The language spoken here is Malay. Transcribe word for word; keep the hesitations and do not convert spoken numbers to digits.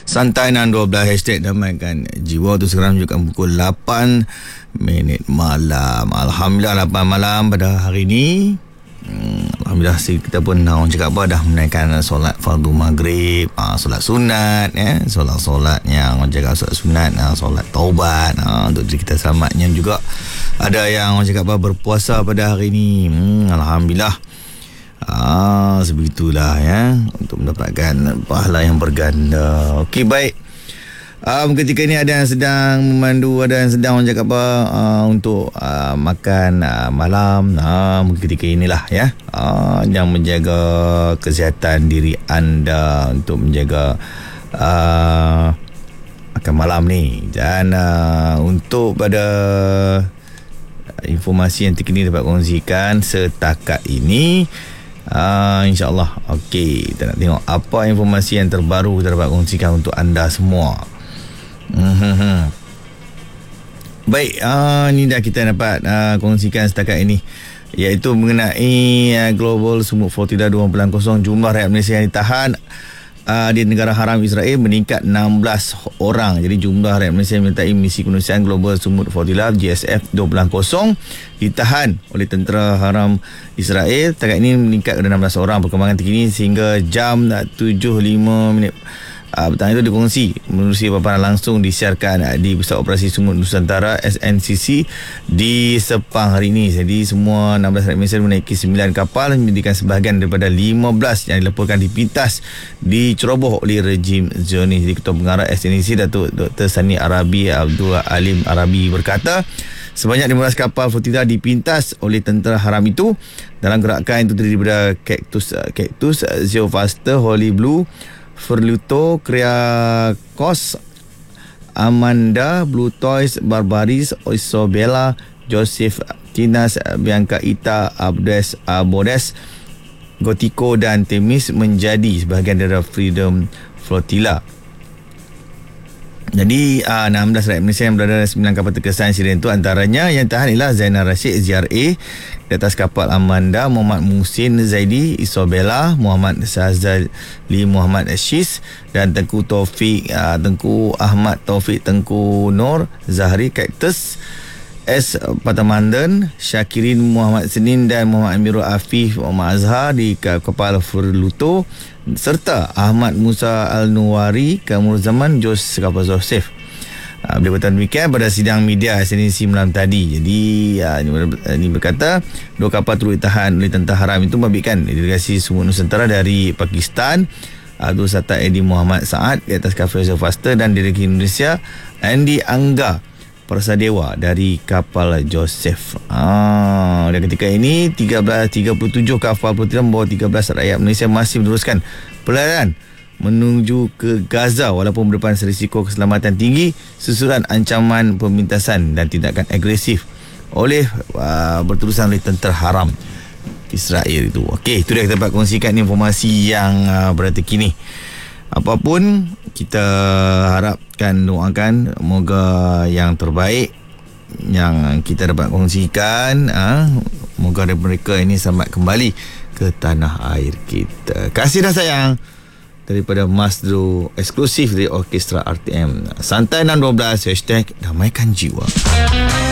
Santai enam dua belas hashtag damaikan jiwa tu sekarang menunjukkan pukul lapan minit malam. Alhamdulillah lapan malam pada hari ini. Hmm, Alhamdulillah kita pun orang cakap apa dah menaikkan solat fardu maghrib, ah, solat sunat ya, solat-solat yang orang cakap solat sunat, ah, solat taubat, ah, untuk diri kita selamatnya juga. Ada yang orang cakap apa berpuasa pada hari ini. Hmm, Alhamdulillah. Ah, sebegitulah ya, untuk mendapatkan pahala yang berganda. Okey, baik. Um, ketika ini ada yang sedang memandu, ada yang sedang orang cakap apa uh, untuk uh, makan uh, malam. Uh, ketika inilah ya, uh, yang menjaga kesihatan diri anda untuk menjaga uh, makan malam ni. Dan uh, untuk pada informasi yang terkini dapat kongsikan setakat ini, Uh, InsyaAllah. Okey, kita nak tengok apa informasi yang terbaru kita dapat kongsikan untuk anda semua. Mm-hmm. Baik, uh, ni dah kita dapat uh, kongsikan setakat ini, iaitu mengenai uh, Global Sumut Flotilla dua bulan kosong. Jumlah rakyat Malaysia yang ditahan uh, di negara haram Israel meningkat enam belas orang. Jadi jumlah rakyat Malaysia yang menyertai misi kemanusiaan Global Sumut Flotilla G S F dua bulan kosong ditahan oleh tentera haram Israel setakat ini meningkat ke enam belas orang. Perkembangan terkini sehingga jam tujuh lima minit Uh, petang itu dikongsi menerusi paparan langsung disiarkan uh, di Pusat Operasi Sumut Nusantara S N C C di Sepang hari ini. Jadi semua enam belas rakyat Malaysia menaiki sembilan kapal menjadikan sebahagian daripada lima belas yang dilaporkan dipintas diceroboh oleh rejim Zionis. Jadi Ketua Pengarah S N C C Datuk Doktor Sani Arabi Abdul Alim Arabi berkata, sebanyak lima belas kapal flotilla dipintas oleh tentera haram itu dalam gerakan itu terdiri daripada Cactus, Cactus, Zeofaster, Holy Blue, Ferluto, Kriakos, Amanda, Blue Toys, Barbaris, Isobella, Joseph, Tinas, Bianca Ita, Abdes, Abodes, Gotico dan Temis menjadi sebahagian dari Freedom Flotilla. Jadi uh, enam belas rakyat Malaysia yang berada dalam sembilan kapal terkesan insiden itu, antaranya yang tahan ialah Zainal Rashid Z R A di atas kapal Amanda, Muhammad Muhsin Zaidi Isobella, Muhammad Sazali Muhammad Shiz dan Tengku Taufik uh, Tengku Ahmad Taufik Tengku Nur Zahri Cactus, S. Patamandan, Syakirin Muhammad Senin dan Muhammad Amirul Afif Muhammad Azhar di kapal Furluto, serta Ahmad Musa Al-Nuwari Kamur Zaman Jos kapal Joseph. Uh, beliau berkata demikian pada sidang media S N C malam tadi. Jadi uh, ini berkata dua kapal turut ditahan oleh tentera haram itu membabitkan delegasi Sumut Nusantara dari Pakistan, Abdul Sattar Edi Muhammad Saad di atas kapal Zeofaster dan delegasi Indonesia Andy Angga Prasadewa dari kapal Joseph. Ah, dan ketika ini tiga belas tiga puluh tujuh kapal flotilla membawa tiga belas rakyat Malaysia masih meneruskan perjalanan menuju ke Gaza walaupun berdepan risiko keselamatan tinggi susulan ancaman pemintasan dan tindakan agresif oleh uh, berterusan oleh tentera haram Israel itu. Okey, itu dia kita dapat kongsikan informasi yang uh, berada kini. Apapun, kita harapkan, doakan moga yang terbaik yang kita dapat kongsikan, ha? Moga mereka ini selamat kembali ke tanah air kita. Kasih dan sayang daripada Mas Dru, eksklusif dari Orkestra R T M. Santai enam dua belas hashtag damaikan jiwa.